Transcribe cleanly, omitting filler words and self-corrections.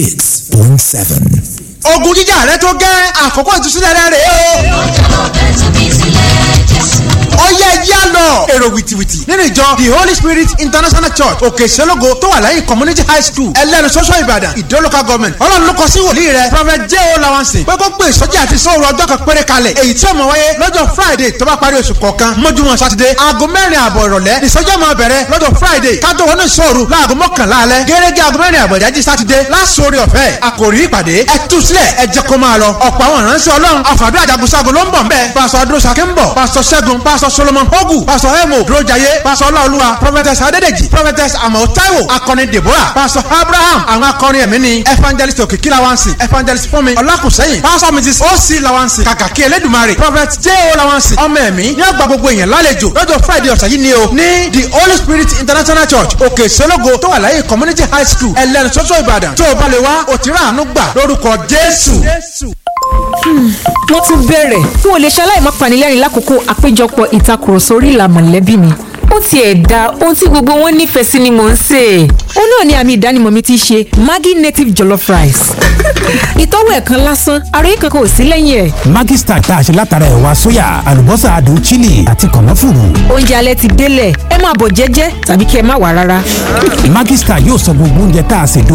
96.7. ogun jíjà rẹ tó gẹ́ àkókò ìtúsílẹ̀ rẹ rèé o. ọjọ́ bẹ́ẹ̀ tún bí sílẹ̀ Jésù. ọyẹ ẹyẹ lọ èrò wìtìwìtì nínú ìjọ the Holy Spirit International Church òkè ìṣẹ́lógo tó wà lẹ́yìn community high school ẹlẹ́nu sọ́sọ́ Ìbàdàn ìdó local government ọlọ́run ló kọ sí wòlíì rẹ prophet J.O. Lawansin pé kó gbé ìsọjí àti sóòrù ọjọ́ kan péré kalẹ̀ èyí tí ó máa wáyé lọ́jọ́ Friday tó bá parí oṣù kọ̀ọ̀kan mọ́júmọ́ sátidé aago 4 àbọ̀ ìrọ̀lẹ́ ìsọjí máa bẹ̀rẹ̀ lọ́jọ́ Friday kátó wọnú ìṣòro láago 11 alẹ́ gẹ́gẹ́ aago 4 àbọ̀ ìdájí sátidé lásòrí ọ̀fẹ́ àkòrí ìpàdé ẹ tú sílẹ̀ ẹ jẹ́ kó máa lọ ọ̀pọ̀ àwọn ìránṣẹ́ ọlọ́run àfàdé àjàgùnṣàgùn ló ń bọ̀ nbẹ̀ pásọ adúrósàkè ń bọ̀ pásọ ṣẹ́gun pásọ Solomon Ogu pásọ emo dúrójayé pásọ ọláolúwa prophetess adédèjì prophetess amọ̀ táíwò akọni deborah pásọ abraham àwọn akọrin ẹ̀mí ni evangelist òkìkí Lawansin evangelist fúnmi ọlákùnsẹ́yìn pásọ mrs O.C. Lawansin kàkàkí elédùmarè prophet J.O. Lawansin ọmọ ẹ̀mí ní àgbà gbogbo èèyàn lálejò lọ́jọ́ Friday ọ̀sẹ̀ yìí ni o ní the Holy Spirit International Church òkè ìṣẹ́lógo tó wà láyé community high school ẹlẹ́nu sọ́sọ́ Ìbàdàn tó o bá lè wá o ti rà àánú gbà lórúkọ Jésù. wọ́n tún bẹ̀rẹ̀ n ò lè ṣaláì má panilẹ́rìn lákòókò àpéjọpọ̀ ìtakùrọ̀sọ orí ìlà mọ̀lẹ́bí mi ó tiẹ̀ da ohun tí gbogbo wọn nífẹ̀ẹ́ sí ni mò ń sè é. ó náà ni àmì ìdánimọ̀ mi ti ṣe Maggi native jollof rice. ìtọ́wò ẹ̀kan lásán àròyé kankan ò sí lẹ́yìn ẹ̀. Maggi Star tá a ṣe látara ẹ̀wà sóyà àlùbọ́sà adùn chili àti kànáfùrù. oúnjẹ alẹ́ ti délẹ̀ ẹ máa bọ̀ jẹ́jẹ́ tàbí kí ẹ má wá rárá. Maggi Star yóò sọ gbogbo oúnjẹ tá a ṣe